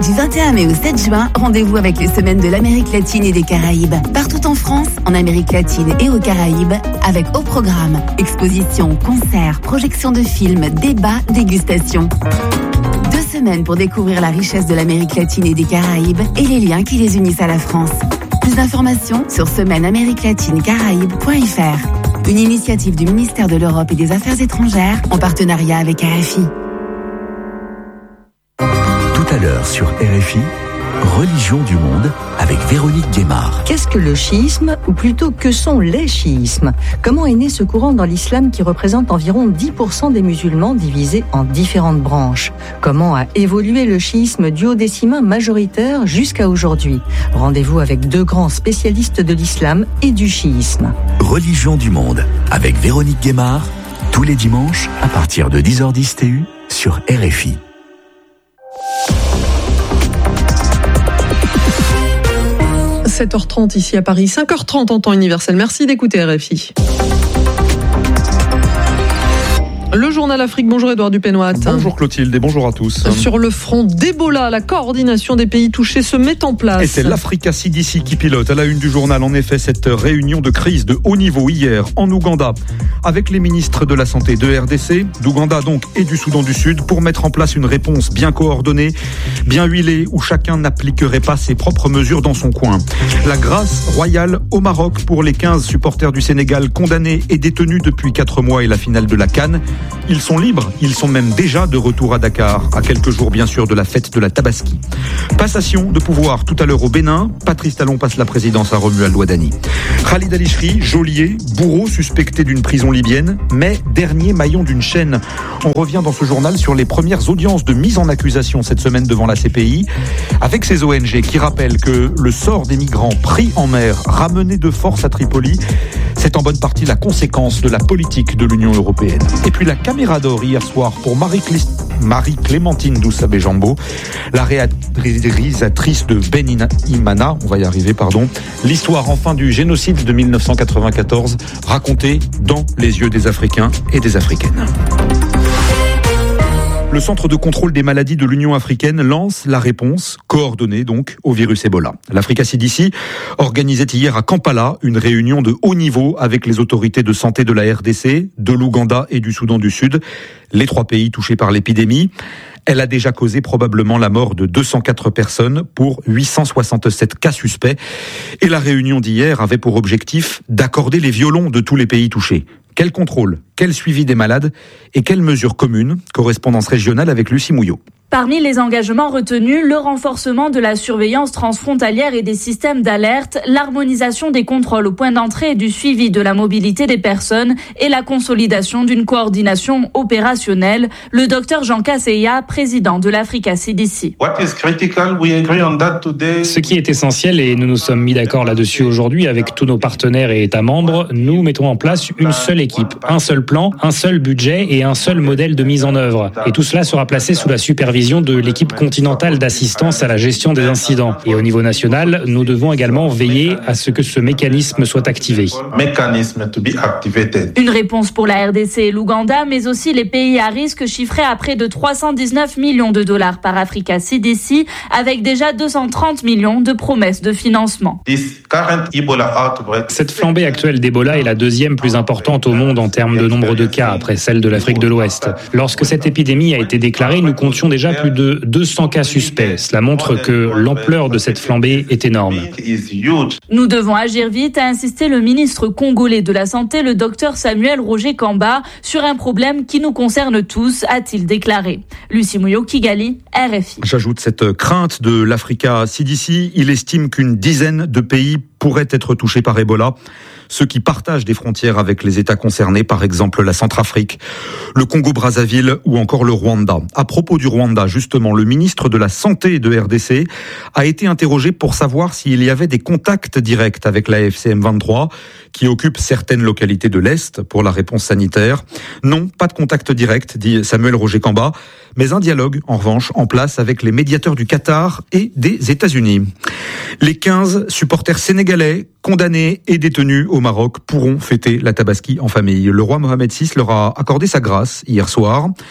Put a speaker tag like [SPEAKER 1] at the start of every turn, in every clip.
[SPEAKER 1] Du 21 mai au 7 juin, rendez-vous avec les semaines de l'Amérique latine et des Caraïbes. Partout en France, en Amérique latine et aux Caraïbes, avec au programme expositions, concerts, projections de films, débats, dégustations. 2 semaines pour découvrir la richesse de l'Amérique latine et des Caraïbes et les liens qui les unissent à la France. Plus d'informations sur semaine-amérique-latine-caraïbes.fr. Une initiative du ministère de l'Europe et des Affaires étrangères en partenariat avec RFI.
[SPEAKER 2] Tout à l'heure sur RFI, Religion du monde avec Véronique Guémard.
[SPEAKER 3] Qu'est-ce que le chiisme, ou plutôt que sont les chiismes ? Comment est né ce courant dans l'islam qui représente environ 10% des musulmans divisés en différentes branches ? Comment a évolué le chiisme duodécimain majoritaire jusqu'à aujourd'hui ? Rendez-vous avec 2 grands spécialistes de l'islam et du chiisme.
[SPEAKER 2] Religion du monde avec Véronique Guémard, tous les dimanches à partir de 10h10 TU sur RFI.
[SPEAKER 4] – 7h30 ici à Paris, 5h30 en temps universel. Merci d'écouter RFI. Le journal Afrique, bonjour Édouard Dupénoat.
[SPEAKER 5] Bonjour Clotilde et bonjour à tous.
[SPEAKER 4] Sur le front d'Ebola, la coordination des pays touchés se met en place.
[SPEAKER 5] Et c'est l'Africa CDC qui pilote à la une du journal. En effet, cette réunion de crise de haut niveau hier en Ouganda avec les ministres de la Santé de RDC, d'Ouganda donc et du Soudan du Sud pour mettre en place une réponse bien coordonnée, bien huilée où chacun n'appliquerait pas ses propres mesures dans son coin. La grâce royale au Maroc pour les 15 supporters du Sénégal condamnés et détenus depuis 4 mois et la finale de la CAN. Ils sont libres, ils sont même déjà de retour à Dakar, à quelques jours bien sûr de la fête de la Tabaski. Passation de pouvoir tout à l'heure au Bénin, Patrice Talon passe la présidence à Romuald Ouadani. Khalid Al-Ishri, geôlier, bourreau suspecté d'une prison libyenne, mais dernier maillon d'une chaîne. On revient dans ce journal sur les premières audiences de mise en accusation cette semaine devant la CPI, avec ces ONG qui rappellent que le sort des migrants pris en mer, ramenés de force à Tripoli, c'est en bonne partie la conséquence de la politique de l'Union européenne. Et puis la caméra d'or hier soir pour Marie-Clémentine Doussabé-Jambo, la réalisatrice de Ben Imana, on va y arriver, pardon. L'histoire enfin du génocide de 1994, racontée dans les yeux des Africains et des Africaines. Le Centre de contrôle des maladies de l'Union africaine lance la réponse, coordonnée donc, au virus Ebola. L'Africa CDC organisait hier à Kampala une réunion de haut niveau avec les autorités de santé de la RDC, de l'Ouganda et du Soudan du Sud, les 3 pays touchés par l'épidémie. Elle a déjà causé probablement la mort de 204 personnes pour 867 cas suspects. Et la réunion d'hier avait pour objectif d'accorder les violons de tous les pays touchés. Quel contrôle, quel suivi des malades et quelles mesures communes ? Correspondance régionale avec Lucie Mouillot.
[SPEAKER 6] Parmi les engagements retenus, le renforcement de la surveillance transfrontalière et des systèmes d'alerte, l'harmonisation des contrôles au point d'entrée et du suivi de la mobilité des personnes et la consolidation d'une coordination opérationnelle. Le docteur Jean Kasseya, président de l'Africa CDC.
[SPEAKER 7] Ce qui est essentiel, et nous nous sommes mis d'accord là-dessus aujourd'hui avec tous nos partenaires et États membres, nous mettons en place une seule équipe, un seul plan, un seul budget et un seul modèle de mise en œuvre. Et tout cela sera placé sous la supervision de l'équipe continentale d'assistance à la gestion des incidents. Et au niveau national, nous devons également veiller à ce que ce mécanisme soit activé.
[SPEAKER 6] Une réponse pour la RDC et l'Ouganda, mais aussi les pays à risque chiffrés à près de 319 millions de dollars par Africa CDC, avec déjà 230 millions de promesses de financement.
[SPEAKER 7] Cette flambée actuelle d'Ebola est la 2e plus importante au monde en termes de nombre de cas, après celle de l'Afrique de l'Ouest. Lorsque cette épidémie a été déclarée, nous comptions déjà plus de 200 cas suspects. Cela montre que l'ampleur de cette flambée est énorme.
[SPEAKER 6] Nous devons agir vite, a insisté le ministre congolais de la Santé, le docteur Samuel Roger Kamba, sur un problème qui nous concerne tous, a-t-il déclaré. Lucie Mouillot, Kigali, RFI.
[SPEAKER 5] J'ajoute cette crainte de l'Africa CDC. Il estime qu'une dizaine de pays pourraient être touchés par Ebola. Ceux qui partagent des frontières avec les États concernés, par exemple la Centrafrique, le Congo-Brazzaville ou encore le Rwanda. À propos du Rwanda, justement, le ministre de la Santé de RDC a été interrogé pour savoir s'il y avait des contacts directs avec la FCM 23, qui occupe certaines localités de l'Est pour la réponse sanitaire. Non, pas de contact direct, dit Samuel Roger Kamba, mais un dialogue, en revanche, en place avec les médiateurs du Qatar et des États-Unis. Les 15 supporters sénégalais condamnés et détenus au Maroc pourront fêter la Tabaski en famille. Le roi Mohamed VI leur a accordé sa grâce hier soir.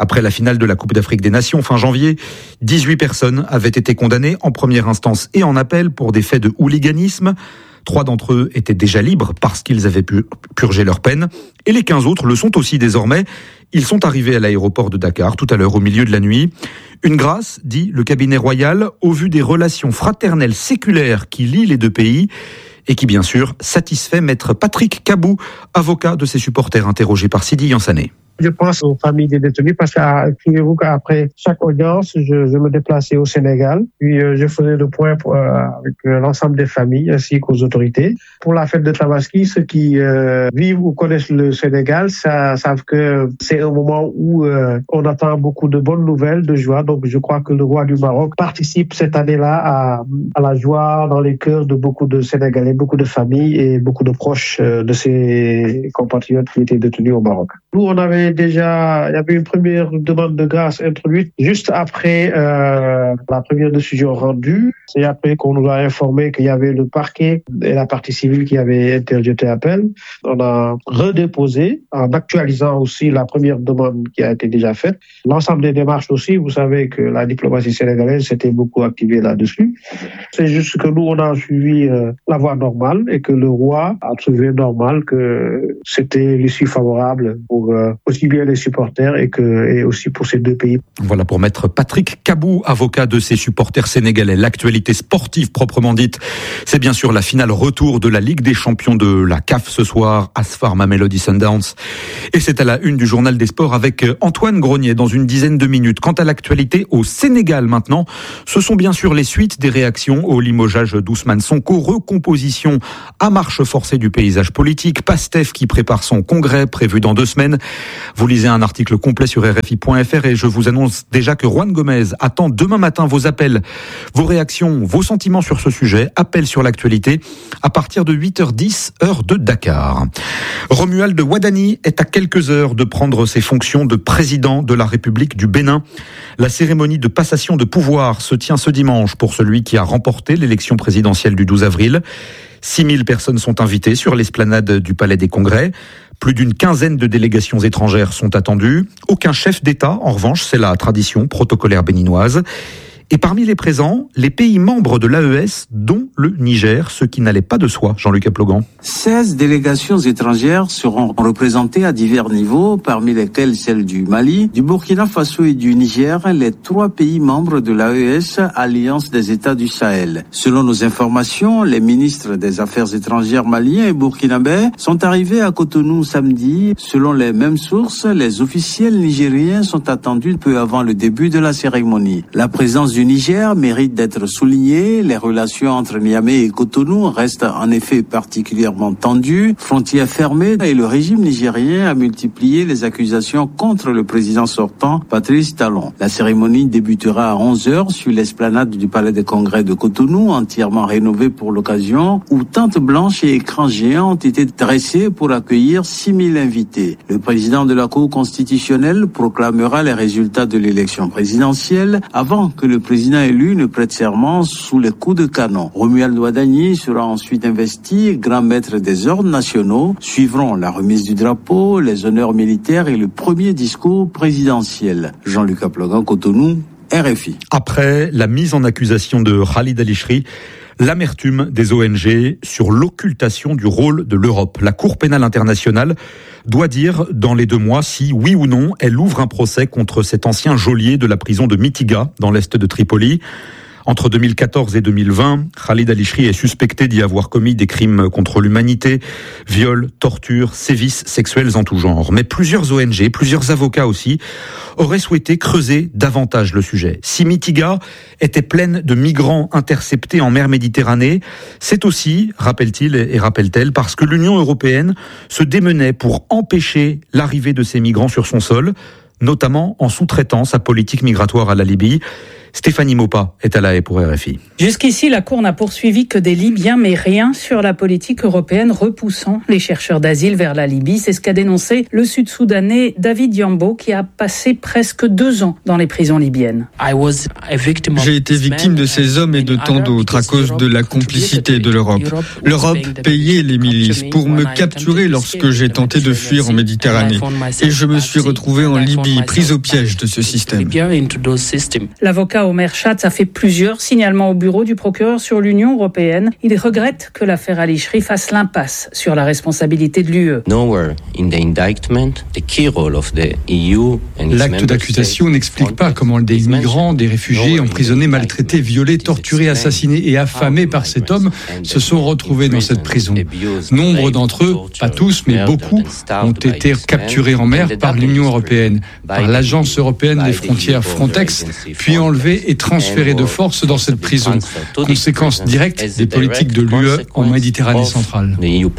[SPEAKER 5] Après la finale de la Coupe d'Afrique des Nations fin janvier, 18 personnes avaient été condamnées en première instance et en appel pour des faits de hooliganisme. 3 d'entre eux étaient déjà libres parce qu'ils avaient pu purger leur peine. Et les 15 autres le sont aussi désormais. Ils sont arrivés à l'aéroport de Dakar tout à l'heure au milieu de la nuit. Une grâce, dit le cabinet royal, au vu des relations fraternelles séculaires qui lient les deux pays et qui, bien sûr, satisfait maître Patrick Kabou, avocat de ses supporters interrogés par Sidi Yansané.
[SPEAKER 8] Je pense aux familles des détenus parce qu'après chaque audience, je me déplaçais au Sénégal. Puis je faisais le point avec l'ensemble des familles ainsi qu'aux autorités. Pour la fête de Tabaski, ceux qui vivent ou connaissent le Sénégal savent que c'est un moment où on attend beaucoup de bonnes nouvelles, de joie. Donc je crois que le roi du Maroc participe cette année-là à la joie dans les cœurs de beaucoup de Sénégalais, beaucoup de familles et beaucoup de proches de ses compatriotes qui étaient détenus au Maroc. Nous, il y avait une première demande de grâce introduite juste après la première décision rendue. C'est après qu'on nous a informé qu'il y avait le parquet et la partie civile qui avaient interjeté appel. On a redéposé en actualisant aussi la première demande qui a été déjà faite. L'ensemble des démarches aussi, vous savez que la diplomatie sénégalaise s'était beaucoup activée là-dessus. C'est juste que nous, on a suivi la voie normale et que le roi a trouvé normal que c'était l'issue favorable pour aussi bien les supporters et aussi pour ces deux pays.
[SPEAKER 5] Voilà pour maître Patrick Kabou, avocat de ces supporters sénégalais. L'actualité sportive proprement dite, c'est bien sûr la finale retour de la Ligue des champions de la CAF ce soir, AS Farm Mamelodi Sundowns. Et c'est à la une du journal des sports avec Antoine Grenier dans une dizaine de minutes. Quant à l'actualité au Sénégal maintenant, ce sont bien sûr les suites des réactions au limogeage d'Ousmane Sonko, recomposition à marche forcée du paysage politique, PASTEF qui prépare son congrès prévu dans 2 semaines. Vous lisez un article complet sur RFI.fr et je vous annonce déjà que Juan Gomez attend demain matin vos appels, vos réactions, vos sentiments sur ce sujet. Appel sur l'actualité à partir de 8h10, heure de Dakar. Romuald Wadani est à quelques heures de prendre ses fonctions de président de la République du Bénin. La cérémonie de passation de pouvoir se tient ce dimanche pour celui qui a remporté l'élection présidentielle du 12 avril. 6000 personnes sont invitées sur l'esplanade du Palais des Congrès. Plus d'une quinzaine de délégations étrangères sont attendues. Aucun chef d'État, en revanche, c'est la tradition protocolaire béninoise. Et parmi les présents, les pays membres de l'AES, dont le Niger, ce qui n'allait pas de soi, Jean-Luc Aplogan.
[SPEAKER 9] 16 délégations étrangères seront représentées à divers niveaux, parmi lesquelles celles du Mali, du Burkina Faso et du Niger, les 3 pays membres de l'AES, Alliance des États du Sahel. Selon nos informations, les ministres des Affaires étrangères maliens et burkinabés sont arrivés à Cotonou samedi. Selon les mêmes sources, les officiels nigériens sont attendus peu avant le début de la cérémonie. La présence du Niger mérite d'être soulignée. Les relations entre Niamey et Cotonou restent en effet particulièrement tendues. Frontières fermées et le régime nigérien a multiplié les accusations contre le président sortant, Patrice Talon. La cérémonie débutera à 11h sur l'esplanade du Palais des Congrès de Cotonou, entièrement rénovée pour l'occasion, où tentes blanches et écrans géants ont été dressés pour accueillir 6000 invités. Le président de la Cour constitutionnelle proclamera les résultats de l'élection présidentielle avant que le président élu ne prête serment sous les coups de canon. Romuald Wadani sera ensuite investi grand maître des ordres nationaux. Suivront la remise du drapeau, les honneurs militaires et le premier discours présidentiel. Jean-Luc Aplogan, Cotonou, RFI.
[SPEAKER 5] Après la mise en accusation de Khalid Al-Ishri, l'amertume des ONG sur l'occultation du rôle de l'Europe. La Cour pénale internationale doit dire dans les 2 mois si, oui ou non, elle ouvre un procès contre cet ancien geôlier de la prison de Mitiga, dans l'est de Tripoli. Entre 2014 et 2020, Khalid Al-Ishri est suspecté d'y avoir commis des crimes contre l'humanité, viols, tortures, sévices sexuels en tout genre. Mais plusieurs ONG, plusieurs avocats aussi, auraient souhaité creuser davantage le sujet. Si Mitiga était pleine de migrants interceptés en mer Méditerranée, c'est aussi, rappelle-t-il et rappelle-t-elle, parce que l'Union européenne se démenait pour empêcher l'arrivée de ces migrants sur son sol, notamment en sous-traitant sa politique migratoire à la Libye. Stéphanie Maupas est à La Haye pour RFI.
[SPEAKER 10] Jusqu'ici, la Cour n'a poursuivi que des Libyens, mais rien sur la politique européenne repoussant les chercheurs d'asile vers la Libye. C'est ce qu'a dénoncé le Sud-Soudanais David Yambo, qui a passé presque 2 ans dans les prisons libyennes.
[SPEAKER 11] J'ai été victime de ces hommes et de tant d'autres à cause de la complicité de l'Europe. L'Europe payait les milices pour me capturer lorsque j'ai tenté de fuir en Méditerranée. Et je me suis retrouvé en Libye, pris au piège de ce système.
[SPEAKER 10] L'avocat Omer Schatz a fait plusieurs signalements au bureau du procureur sur l'Union européenne. Il regrette que l'affaire Al-Ishri fasse l'impasse sur la responsabilité de l'UE.
[SPEAKER 12] L'acte d'accusation n'explique pas comment des migrants, des réfugiés, emprisonnés, maltraités, violés, torturés, assassinés et affamés par cet homme se sont retrouvés dans cette prison. Nombre d'entre eux, pas tous, mais beaucoup, ont été capturés en mer par l'Union européenne, par l'Agence européenne des frontières Frontex, puis enlevés et transférés de force dans cette prison. Conséquence directe des politiques de l'UE en Méditerranée centrale.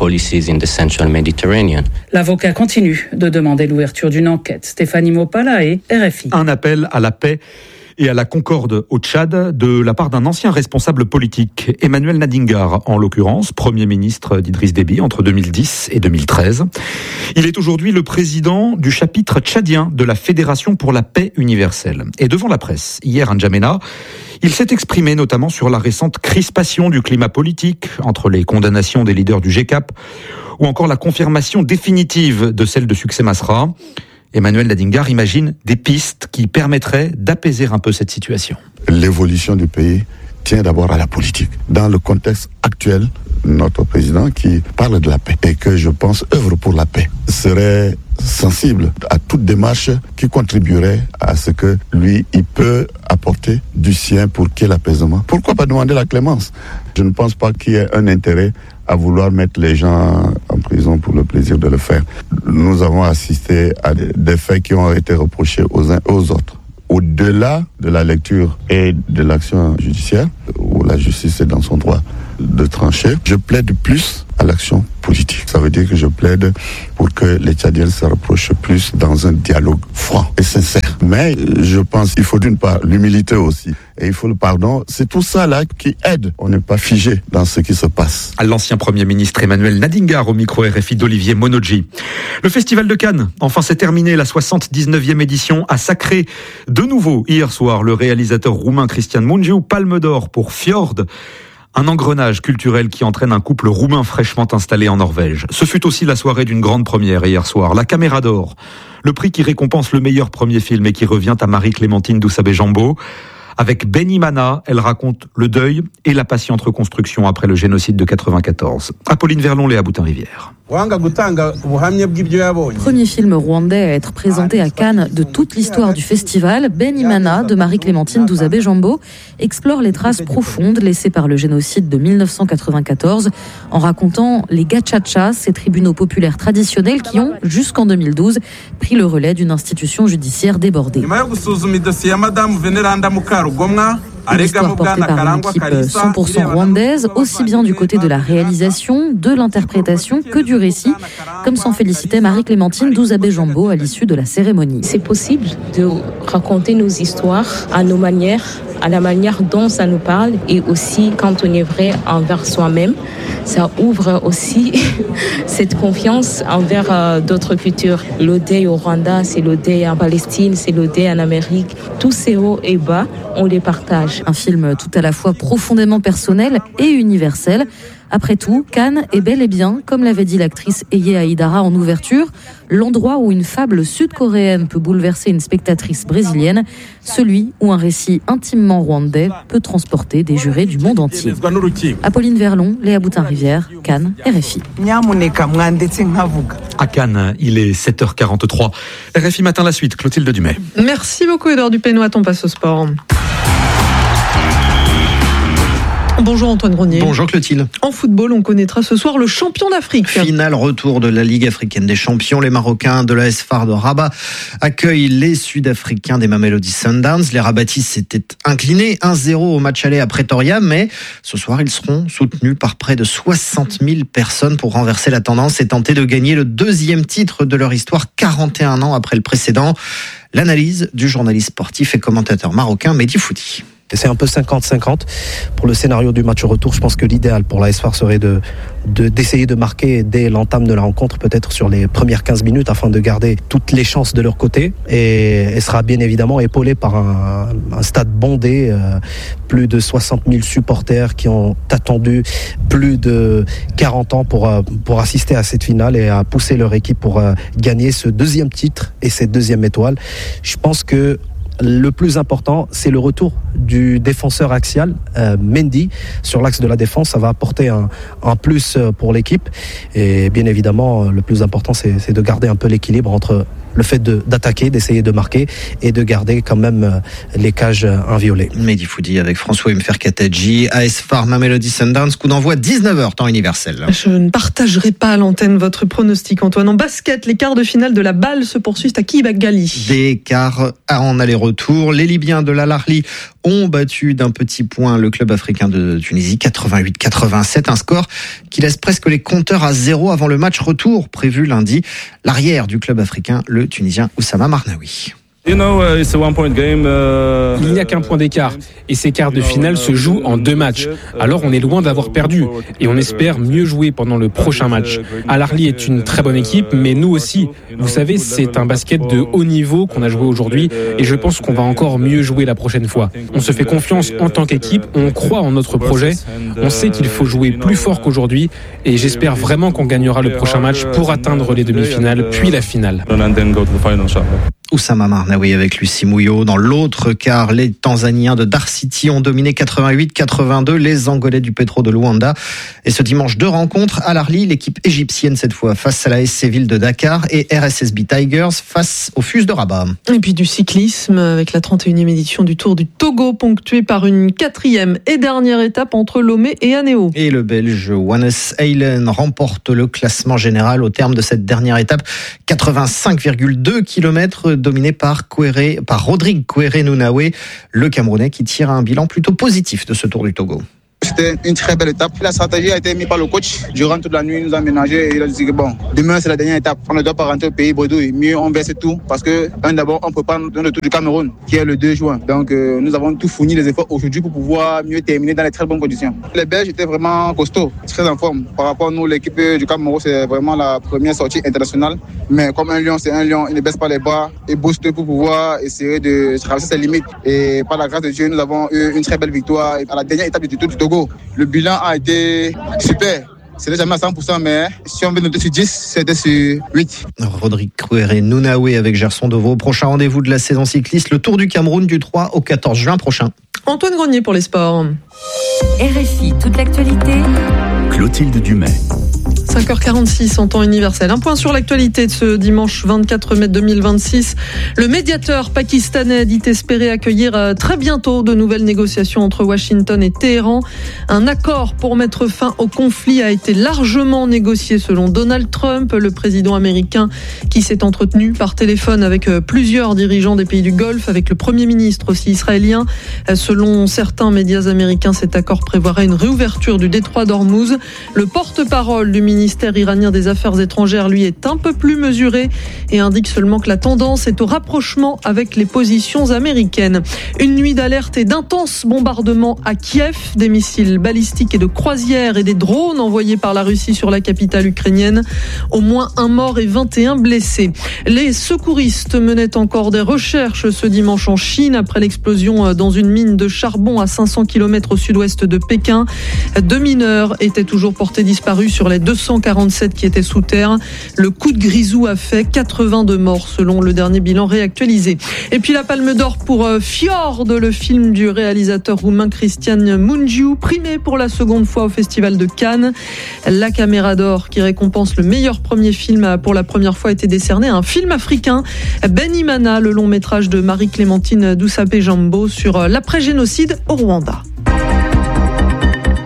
[SPEAKER 10] L'avocat continue de demander l'ouverture d'une enquête. Stéphanie Maupas, La Haye, RFI.
[SPEAKER 5] Un appel à la paix et à la concorde au Tchad de la part d'un ancien responsable politique, Emmanuel Nadingar, en l'occurrence, Premier ministre d'Idriss Déby entre 2010 et 2013. Il est aujourd'hui le président du chapitre tchadien de la Fédération pour la paix universelle. Et devant la presse, hier à N'Djamena, il s'est exprimé notamment sur la récente crispation du climat politique entre les condamnations des leaders du GCAP ou encore la confirmation définitive de celle de Succès Masra. Emmanuel Nadingar imagine des pistes qui permettraient d'apaiser un peu cette situation.
[SPEAKER 13] L'évolution du pays tient d'abord à la politique. Dans le contexte actuel, notre président qui parle de la paix et que je pense œuvre pour la paix serait sensible à toute démarche qui contribuerait à ce que lui, il peut apporter du sien pour qu'il y ait l'apaisement. Pourquoi pas demander la clémence ? Je ne pense pas qu'il y ait un intérêt à vouloir mettre les gens en prison pour le plaisir de le faire. Nous avons assisté à des faits qui ont été reprochés aux uns et aux autres. Au-delà de la lecture et de l'action judiciaire, où la justice est dans son droit de trancher, je plaide plus à l'action politique. Ça veut dire que je plaide pour que les Tchadiens se rapprochent plus dans un dialogue franc et sincère. Mais je pense qu'il faut d'une part l'humilité aussi, et il faut le pardon. C'est tout ça là qui aide. On n'est pas figé dans ce qui se passe.
[SPEAKER 5] À l'ancien Premier ministre Emmanuel Nadingar au micro RFI d'Olivier Monodji. Le Festival de Cannes, enfin c'est terminé. La 79e édition a sacré de nouveau hier soir le réalisateur roumain Cristian Mungiu, Palme d'Or pour Fjord. Un engrenage culturel qui entraîne un couple roumain fraîchement installé en Norvège. Ce fut aussi la soirée d'une grande première hier soir, la Caméra d'Or. Le prix qui récompense le meilleur premier film et qui revient à Marie-Clémentine Doussabé-Jambeau. Avec Benimana, elle raconte le deuil et la patiente reconstruction après le génocide de 94. Apolline Verlon, Léa Boutin-Rivière.
[SPEAKER 14] Premier film rwandais à être présenté à Cannes de toute l'histoire du festival, Benimana de Marie-Clémentine Doussabé-Jambeau explore les traces profondes laissées par le génocide de 1994 en racontant les gachachas, ces tribunaux populaires traditionnels qui ont, jusqu'en 2012, pris le relais d'une institution judiciaire débordée. Une histoire portée par une équipe 100% rwandaise, aussi bien du côté de la réalisation, de l'interprétation que du récit, comme s'en félicitait Marie-Clémentine Doussabé-Jambeau à l'issue de la cérémonie.
[SPEAKER 15] C'est possible de raconter nos histoires à nos manières, à la manière dont ça nous parle, et aussi quand on est vrai envers soi-même. Ça ouvre aussi cette confiance envers d'autres cultures. L'ODEI au Rwanda, c'est l'ODEI en Palestine, c'est l'ODEI en Amérique. Tous ces hauts et bas, on les partage.
[SPEAKER 14] Un film tout à la fois profondément personnel et universel. Après tout, Cannes est bel et bien, comme l'avait dit l'actrice Eye Aïdara en ouverture, l'endroit où une fable sud-coréenne peut bouleverser une spectatrice brésilienne, celui où un récit intimement rwandais peut transporter des jurés du monde entier. Apolline Verlon, Léa Boutin-Rivière, Cannes, RFI.
[SPEAKER 5] À Cannes, il est 7h43. RFI Matin, la suite, Clotilde Dumais.
[SPEAKER 4] Merci beaucoup Edouard Dupénois, on passe au sport. Bonjour Antoine Grenier.
[SPEAKER 16] Bonjour Clotilde.
[SPEAKER 4] En football, on connaîtra ce soir le champion d'Afrique.
[SPEAKER 16] Finale retour de la Ligue africaine des champions. Les Marocains de l'AS FAR de Rabat accueillent les Sud-Africains des Mamelody Sundowns. Les Rabatis s'étaient inclinés 1-0 au match aller à Pretoria, mais ce soir, ils seront soutenus par près de 60 000 personnes pour renverser la tendance et tenter de gagner le 2e titre de leur histoire 41 ans après le précédent. L'analyse du journaliste sportif et commentateur marocain Mehdi Fouti.
[SPEAKER 17] C'est un peu 50-50 pour le scénario du match retour. Je pense que l'idéal pour l'AS FAR serait d'essayer de marquer dès l'entame de la rencontre, peut-être sur les premières 15 minutes, afin de garder toutes les chances de leur côté. Et sera bien évidemment épaulé par un stade bondé, plus de 60 000 supporters qui ont attendu plus de 40 ans pour assister à cette finale et à pousser leur équipe pour gagner ce 2e titre et cette 2e étoile. Je pense que le plus important, c'est le retour du défenseur axial, Mendy, sur l'axe de la défense. Ça va apporter un plus pour l'équipe. Et bien évidemment, le plus important, c'est de garder un peu l'équilibre entre le fait d'attaquer, d'essayer de marquer et de garder quand même les cages inviolées.
[SPEAKER 16] Mehdi Fouti avec François Mferkatadji, AS FAR Mamelody Sundowns, coup d'envoi 19h, temps universel.
[SPEAKER 4] Je ne partagerai pas à l'antenne votre pronostic, Antoine. En basket, les quarts de finale de la balle se poursuivent à Kibagali.
[SPEAKER 16] Des quarts en aller-retour. Les Libyens de l'Al Ahly ont battu d'un petit point le club africain de Tunisie, 88-87, un score qui laisse presque les compteurs à 0 avant le match retour prévu lundi. L'arrière du club africain, le Tunisien Oussama Marnaoui.
[SPEAKER 18] Il n'y a qu'un point d'écart et ces quarts de finale se jouent en 2 matchs. Alors on est loin d'avoir perdu et on espère mieux jouer pendant le prochain match. Al Ahly est une très bonne équipe, mais nous aussi. Vous savez, c'est un basket de haut niveau qu'on a joué aujourd'hui et je pense qu'on va encore mieux jouer la prochaine fois. On se fait confiance en tant qu'équipe, on croit en notre projet, on sait qu'il faut jouer plus fort qu'aujourd'hui et j'espère vraiment qu'on gagnera le prochain match pour atteindre les demi-finales puis la finale.
[SPEAKER 16] Oussama Marnaoui avec Lucie Mouillot. Dans l'autre quart, les Tanzaniens de Dar City ont dominé 88-82 les Angolais du Petro de Luanda. Et ce dimanche, 2 rencontres à l'Arly, l'équipe égyptienne cette fois face à la SC Ville de Dakar et RSSB Tigers face au FUS de Rabat.
[SPEAKER 4] Et puis du cyclisme avec la 31e édition du Tour du Togo ponctuée par une 4e et dernière étape entre Lomé et Anéo.
[SPEAKER 16] Et le Belge Wannes Eilen remporte le classement général au terme de cette dernière étape. 85,2 km dominé par Rodrigue Kouéré-Nounaoué, le Camerounais qui tire un bilan plutôt positif de ce Tour du Togo.
[SPEAKER 19] C'était une très belle étape. La stratégie a été mise par le coach. Durant toute la nuit, il nous a ménagé et il a dit que bon, demain c'est la dernière étape. On ne doit pas rentrer au pays bredouille. Mieux on verse tout parce que d'abord on prépare le Tour du Cameroun qui est le 2 juin. Donc nous avons tout fourni les efforts aujourd'hui pour pouvoir mieux terminer dans les très bonnes conditions. Les Belges étaient vraiment costauds, très en forme. Par rapport à nous, l'équipe du Cameroun, c'est vraiment la première sortie internationale. Mais comme un lion, c'est un lion, il ne baisse pas les bras et booste pour pouvoir essayer de traverser ses limites. Et par la grâce de Dieu, nous avons eu une très belle victoire à la dernière étape du Tour du Togo. Le bilan a été super. C'était jamais à 100%, mais si on veut noter sur 10, c'était sur 8.
[SPEAKER 16] Rodrigue Kouéré-Nounaoué avec Gerson Deveau. Prochain rendez-vous de la saison cycliste, le Tour du Cameroun du 3 au 14 juin prochain.
[SPEAKER 4] Antoine Grenier pour les sports.
[SPEAKER 1] RFI, toute l'actualité.
[SPEAKER 2] Clotilde Dumais.
[SPEAKER 4] 5h46 en temps universel. Un point sur l'actualité de ce dimanche 24 mai 2026. Le médiateur pakistanais dit espérer accueillir très bientôt de nouvelles négociations entre Washington et Téhéran. Un accord pour mettre fin au conflit a été largement négocié selon Donald Trump, le président américain qui s'est entretenu par téléphone avec plusieurs dirigeants des pays du Golfe, avec le Premier ministre aussi israélien. Selon certains médias américains, cet accord prévoirait une réouverture du détroit d'Ormuz. Le porte-parole du ministère iranien des Affaires étrangères, lui, est un peu plus mesuré et indique seulement que la tendance est au rapprochement avec les positions américaines. Une nuit d'alerte et d'intenses bombardements à Kiev, des missiles balistiques et de croisières et des drones envoyés par la Russie sur la capitale ukrainienne. Au moins 1 mort et 21 blessés. Les secouristes menaient encore des recherches ce dimanche en Chine après l'explosion dans une mine de charbon à 500 km au sud-ouest de Pékin. 2 mineurs étaient toujours portés disparus sur les 247 qui étaient sous terre. Le coup de grisou a fait 82 morts selon le dernier bilan réactualisé. Et puis la Palme d'Or pour Fjord, le film du réalisateur roumain Cristian Mungiu, primé pour la seconde fois au Festival de Cannes. La Caméra d'Or qui récompense le meilleur premier film a pour la première fois été décerné à un film africain, Ben Imana, le long métrage de Marie-Clémentine Doussapé-Jambo sur l'après-génocide au Rwanda.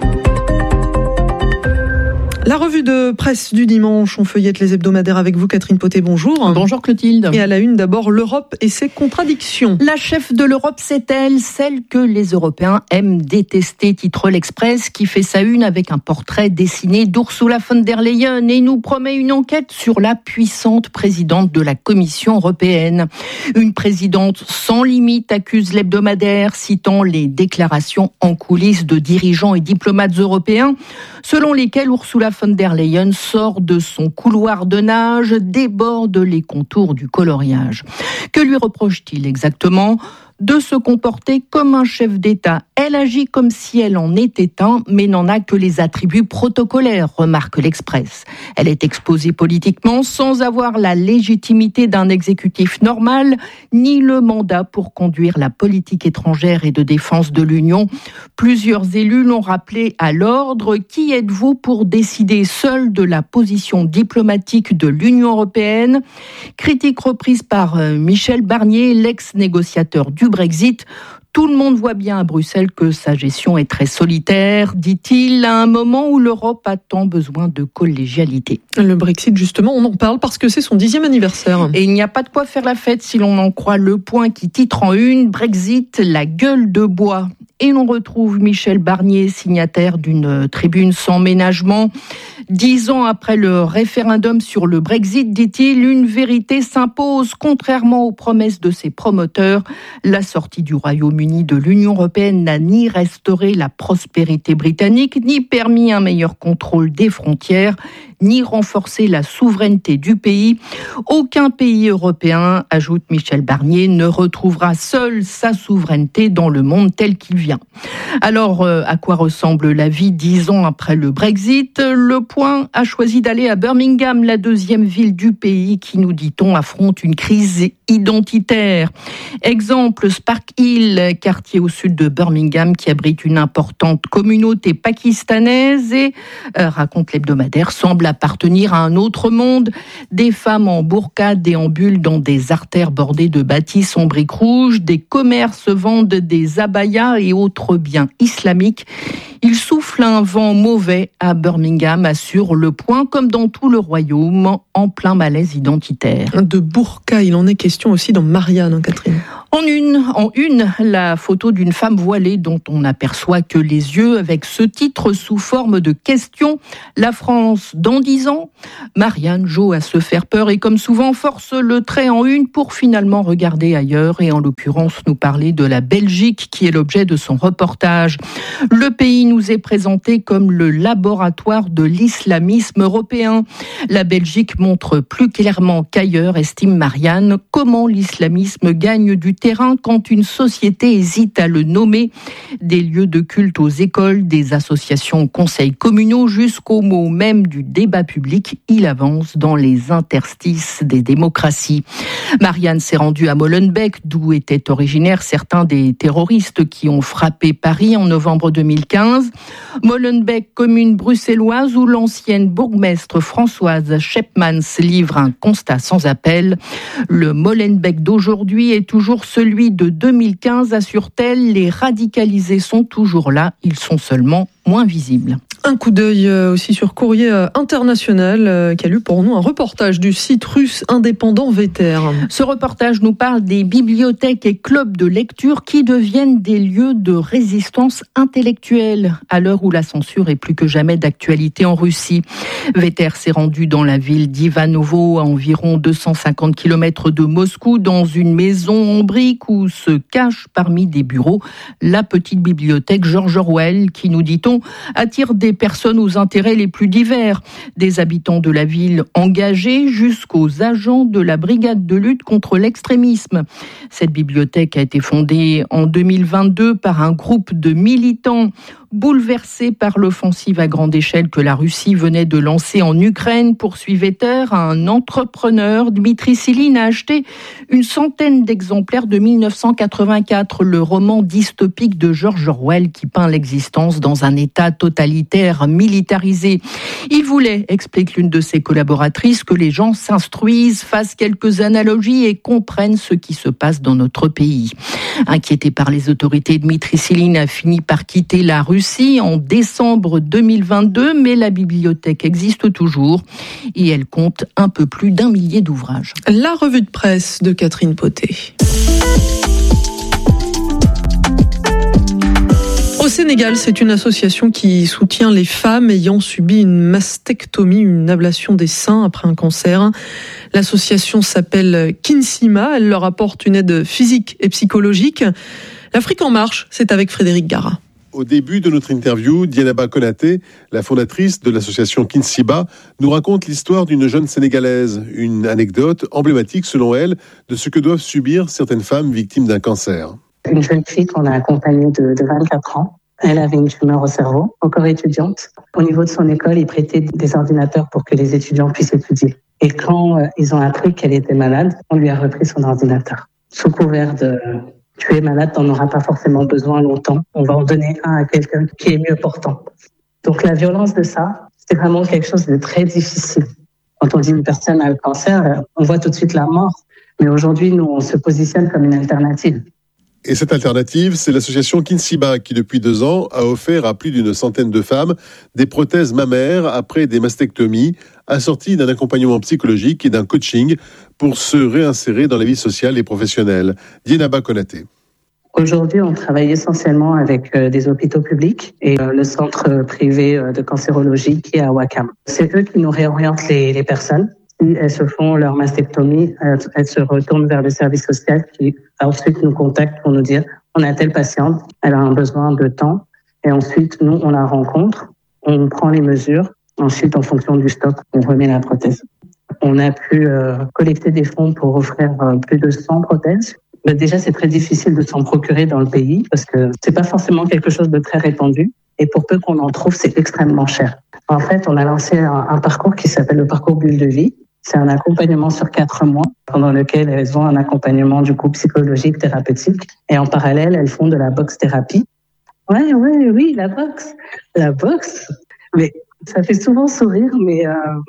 [SPEAKER 4] La revue de presse du dimanche, on feuillette les hebdomadaires avec vous, Catherine Potet, bonjour.
[SPEAKER 20] Bonjour Clotilde.
[SPEAKER 4] Et à la une d'abord, l'Europe et ses contradictions.
[SPEAKER 20] La chef de l'Europe, c'est elle, celle que les Européens aiment détester, titre l'Express, qui fait sa une avec un portrait dessiné d'Ursula von der Leyen et nous promet une enquête sur la puissante présidente de la Commission européenne. Une présidente sans limite, accuse l'hebdomadaire, citant les déclarations en coulisses de dirigeants et diplomates européens, selon lesquels Ursula von der Leyen sort de son couloir de nage, déborde les contours du coloriage. Que lui reproche-t-il exactement ? De se comporter comme un chef d'État. Elle agit comme si elle en était un, mais n'en a que les attributs protocolaires, remarque l'Express. Elle est exposée politiquement sans avoir la légitimité d'un exécutif normal, ni le mandat pour conduire la politique étrangère et de défense de l'Union. Plusieurs élus l'ont rappelé à l'ordre. Qui êtes-vous pour décider seul de la position diplomatique de l'Union européenne ? Critique reprise par Michel Barnier, l'ex-négociateur du Brexit. Tout le monde voit bien à Bruxelles que sa gestion est très solitaire, dit-il, à un moment où l'Europe a tant besoin de collégialité.
[SPEAKER 4] Le Brexit, justement, on en parle parce que c'est son 10e anniversaire.
[SPEAKER 20] Et il n'y a pas de quoi faire la fête si l'on en croit Le Point qui titre en une « Brexit, la gueule de bois ». Et l'on retrouve Michel Barnier, signataire d'une tribune sans ménagement. 10 ans après le référendum sur le Brexit, dit-il, une vérité s'impose. Contrairement aux promesses de ses promoteurs, la sortie du Royaume-Uni de l'Union européenne n'a ni restauré la prospérité britannique, ni permis un meilleur contrôle des frontières, ni renforcer la souveraineté du pays. Aucun pays européen, ajoute Michel Barnier, ne retrouvera seul sa souveraineté dans le monde tel qu'il vient. Alors, à quoi ressemble la vie 10 ans après le Brexit ? Le Point a choisi d'aller à Birmingham, la deuxième ville du pays qui, nous dit-on, affronte une crise identitaire. Exemple, Spark Hill, quartier au sud de Birmingham qui abrite une importante communauté pakistanaise et, raconte l'hebdomadaire, semble appartenir à un autre monde. Des femmes en burqa déambulent dans des artères bordées de bâtisses en briques rouges, des commerces vendent des abayas et autres biens islamiques. Il souffle un vent mauvais à Birmingham, assure Le Point, comme dans tout le royaume, en plein malaise identitaire.
[SPEAKER 4] De burqa, il en est question aussi dans Marianne, Catherine.
[SPEAKER 20] En une, la photo d'une femme voilée dont on n'aperçoit que les yeux avec ce titre sous forme de question. La France dans 10 ans. Marianne joue à se faire peur et comme souvent force le trait en une pour finalement regarder ailleurs et en l'occurrence nous parler de la Belgique qui est l'objet de son reportage. Le pays nous est présenté comme le laboratoire de l'islamisme européen. La Belgique montre plus clairement qu'ailleurs, estime Marianne, comment l'islamisme gagne du terrain quand une société hésite à le nommer. Des lieux de culte aux écoles, des associations aux conseils communaux, jusqu'au mot même du débat public, il avance dans les interstices des démocraties. Marianne s'est rendue à Molenbeek, d'où étaient originaires certains des terroristes qui ont frappé Paris en novembre 2015. Molenbeek, commune bruxelloise où l'ancienne bourgmestre Françoise Schepmans livre un constat sans appel. Le Molenbeek d'aujourd'hui est toujours celui de 2015, assure-t-elle. Les radicalisés sont toujours là, ils sont seulement moins visibles.
[SPEAKER 4] Un coup d'œil aussi sur Courrier International qui a lu pour nous un reportage du site russe indépendant Vetter.
[SPEAKER 20] Ce reportage nous parle des bibliothèques et clubs de lecture qui deviennent des lieux de résistance intellectuelle à l'heure où la censure est plus que jamais d'actualité en Russie. Vetter s'est rendu dans la ville d'Ivanovo, à environ 250 km de Moscou, dans une maison en briques où se cache parmi des bureaux la petite bibliothèque George Orwell qui, nous dit-on, attire des personnes aux intérêts les plus divers, des habitants de la ville engagés jusqu'aux agents de la brigade de lutte contre l'extrémisme. Cette bibliothèque a été fondée en 2022 par un groupe de militants bouleversés par l'offensive à grande échelle que la Russie venait de lancer en Ukraine. Poursuit Vetter, un entrepreneur, Dmitri Siline, a acheté une centaine d'exemplaires de 1984, le roman dystopique de George Orwell qui peint l'existence dans un état totalitaire hyper militarisé. Il voulait, explique l'une de ses collaboratrices, que les gens s'instruisent, fassent quelques analogies et comprennent ce qui se passe dans notre pays. Inquiété par les autorités, Dmitri Siline a fini par quitter la Russie en décembre 2022, mais la bibliothèque existe toujours et elle compte un peu plus d'1 millier d'ouvrages.
[SPEAKER 4] La revue de presse de Catherine Potet. Au Sénégal, c'est une association qui soutient les femmes ayant subi une mastectomie, une ablation des seins après un cancer. L'association s'appelle Kinsima, elle leur apporte une aide physique et psychologique. L'Afrique en marche, c'est avec Frédéric Gara.
[SPEAKER 21] Au début de notre interview, Dienaba Konaté, la fondatrice de l'association Kinsiba, nous raconte l'histoire d'une jeune Sénégalaise, une anecdote emblématique selon elle de ce que doivent subir certaines femmes victimes d'un cancer.
[SPEAKER 22] Une jeune fille qu'on a accompagnée de 24 ans. Elle avait une tumeur au cerveau, encore étudiante. Au niveau de son école, ils prêtaient des ordinateurs pour que les étudiants puissent étudier. Et quand ils ont appris qu'elle était malade, on lui a repris son ordinateur. Sous couvert de « tu es malade, t'en auras pas forcément besoin longtemps. On va en donner un à quelqu'un qui est mieux portant ». Donc la violence de ça, c'est vraiment quelque chose de très difficile. Quand on dit une personne a le cancer, on voit tout de suite la mort. Mais aujourd'hui, nous, on se positionne comme une alternative.
[SPEAKER 21] Et cette alternative, c'est l'association Kinsiba qui, depuis 2 ans, a offert à plus d'une centaine de femmes des prothèses mammaires après des mastectomies, assorties d'un accompagnement psychologique et d'un coaching pour se réinsérer dans la vie sociale et professionnelle. Dienaba Konaté.
[SPEAKER 22] Aujourd'hui, on travaille essentiellement avec des hôpitaux publics et le centre privé de cancérologie qui est à Ouakam. C'est eux qui nous réorientent les personnes. Si elles se font leur mastectomie, elles se retournent vers le service social qui ensuite nous contacte pour nous dire on a telle patiente, elle a un besoin de temps et ensuite nous on la rencontre, on prend les mesures, ensuite en fonction du stock on remet la prothèse. On a pu collecter des fonds pour offrir plus de 100 prothèses. Mais déjà c'est très difficile de s'en procurer dans le pays parce que c'est pas forcément quelque chose de très répandu. Et pour peu qu'on en trouve, c'est extrêmement cher. En fait, on a lancé un parcours qui s'appelle le parcours Bulle de Vie. C'est un accompagnement sur 4 mois, pendant lequel elles ont un accompagnement du coup psychologique, thérapeutique. Et en parallèle, elles font de la boxe thérapie. Oui, la boxe. La boxe. Mais ça fait souvent sourire, mais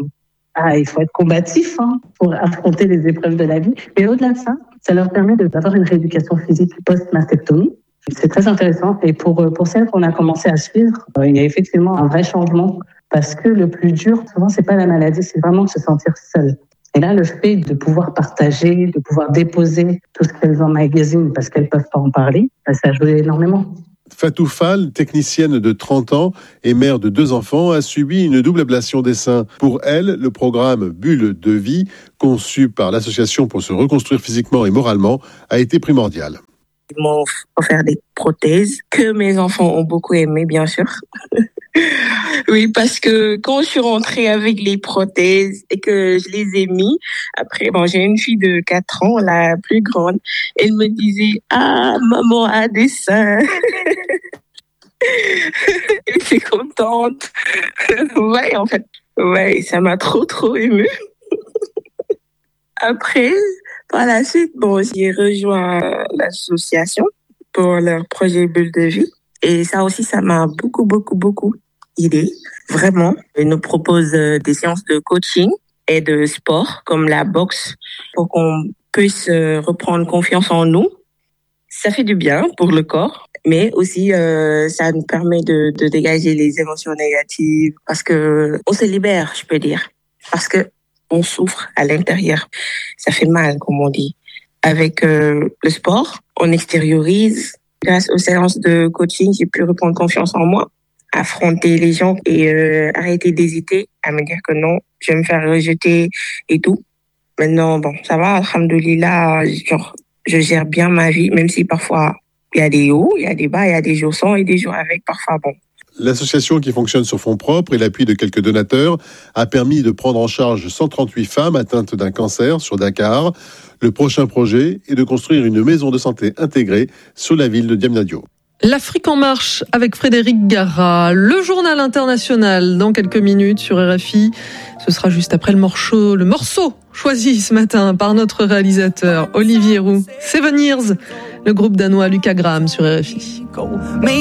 [SPEAKER 22] il faut être combatif pour affronter les épreuves de la vie. Et au-delà de ça, ça leur permet d'avoir une rééducation physique post-mastectomie. C'est très intéressant. Et pour celles qu'on a commencé à suivre, il y a effectivement un vrai changement. Parce que le plus dur, souvent, c'est pas la maladie, c'est vraiment de se sentir seul. Et là, le fait de pouvoir partager, de pouvoir déposer tout ce qu'elles emmagasinent parce qu'elles peuvent pas en parler, ça joue énormément.
[SPEAKER 21] Fatou Fall, technicienne de 30 ans et mère de 2 enfants, a subi une double ablation des seins. Pour elle, le programme Bulle de Vie, conçu par l'association pour se reconstruire physiquement et moralement, a été primordial.
[SPEAKER 23] Ils m'ont offert des prothèses que mes enfants ont beaucoup aimé, bien sûr. Oui, parce que quand je suis rentrée avec les prothèses et que je les ai mis, après, j'ai une fille de 4 ans, la plus grande, elle me disait « Ah, maman a des seins !» Elle était contente. Ouais, en fait, ça m'a trop émue. Après, par la suite, j'ai rejoint l'association pour leur projet Bulle de Vie. Et ça aussi, ça m'a beaucoup aidé. Vraiment. Ils nous proposent des séances de coaching et de sport, comme la boxe, pour qu'on puisse reprendre confiance en nous. Ça fait du bien pour le corps, mais aussi ça nous permet de dégager les émotions négatives, parce que on se libère, je peux dire. Parce que on souffre à l'intérieur. Ça fait mal, comme on dit. Avec le sport, on extériorise. Grâce aux séances de coaching, j'ai pu reprendre confiance en moi, affronter les gens et arrêter d'hésiter à me dire que non, je vais me faire rejeter et tout. Maintenant, ça va, alhamdoulilah, je gère bien ma vie, même si parfois il y a des hauts, il y a des bas, il y a des jours sans et des jours avec, parfois
[SPEAKER 21] L'association, qui fonctionne sur fonds propres et l'appui de quelques donateurs, a permis de prendre en charge 138 femmes atteintes d'un cancer sur Dakar. Le prochain projet est de construire une maison de santé intégrée sur la ville de Diamniadio.
[SPEAKER 4] L'Afrique en marche avec Frédéric Gara. Le journal international dans quelques minutes sur RFI. Ce sera juste après le morceau choisi ce matin par notre réalisateur Olivier Roux. 7 Years, le groupe danois Lucas Graham sur RFI.